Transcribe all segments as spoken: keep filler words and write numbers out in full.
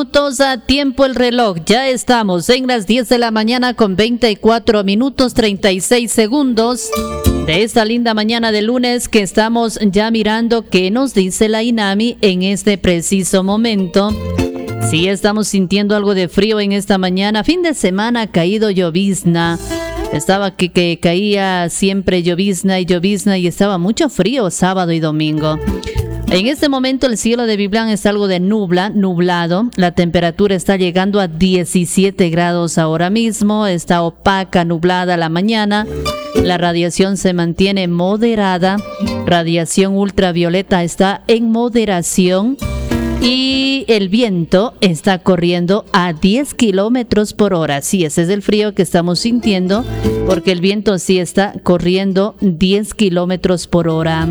minutos a tiempo el reloj. Ya estamos en las diez de la mañana con veinticuatro minutos treinta y seis segundos de esta linda mañana de lunes, que estamos ya mirando qué nos dice la INAMI en este preciso momento. Sí, estamos sintiendo algo de frío en esta mañana. Fin de semana ha caído llovizna. Estaba que, que caía siempre llovizna y llovizna y estaba mucho frío sábado y domingo. En este momento el cielo de Biblián está algo de nubla, nublado. La temperatura está llegando a diecisiete grados ahora mismo. Está opaca, nublada la mañana. La radiación se mantiene moderada. Radiación ultravioleta está en moderación. Y el viento está corriendo a diez kilómetros por hora. Sí, ese es el frío que estamos sintiendo, porque el viento sí está corriendo diez kilómetros por hora.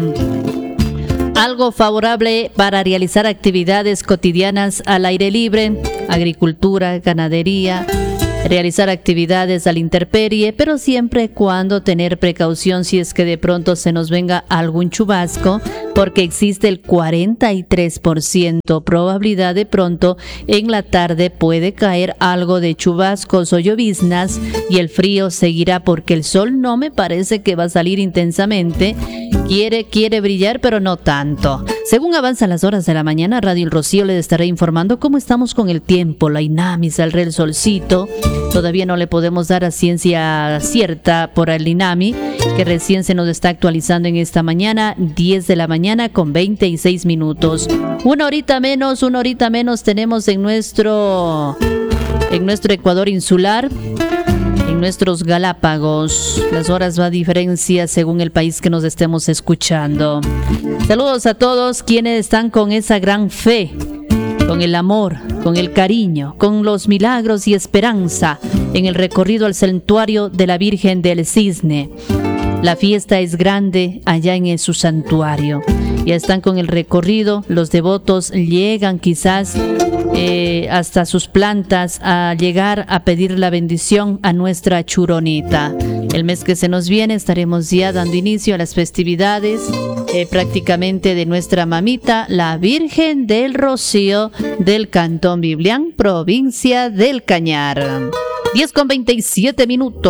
Algo favorable para realizar actividades cotidianas al aire libre, agricultura, ganadería, realizar actividades a la intemperie, pero siempre cuando tener precaución si es que de pronto se nos venga algún chubasco, porque existe el cuarenta y tres por ciento probabilidad de pronto en la tarde puede caer algo de chubascos o lloviznas, y el frío seguirá porque el sol no me parece que va a salir intensamente. Quiere, quiere brillar, pero no tanto. Según avanzan las horas de la mañana, Radio El Rocío les estaré informando cómo estamos con el tiempo. La INAMI saldrá el solcito. Todavía no le podemos dar a ciencia cierta por el INAMI, que recién se nos está actualizando en esta mañana, diez de la mañana con veintiséis minutos. Una horita menos, una horita menos tenemos en nuestro, en nuestro Ecuador insular. En nuestros Galápagos, las horas va a diferencia según el país que nos estemos escuchando. Saludos a todos quienes están con esa gran fe, con el amor, con el cariño, con los milagros y esperanza en el recorrido al santuario de la Virgen del Cisne. La fiesta es grande allá en su santuario. Ya están con el recorrido, los devotos llegan quizás eh, hasta sus plantas a llegar a pedir la bendición a nuestra Churonita. El mes que se nos viene estaremos ya dando inicio a las festividades eh, prácticamente de nuestra mamita, la Virgen del Rocío del Cantón Biblián, provincia del Cañar. diez con veintisiete minutos.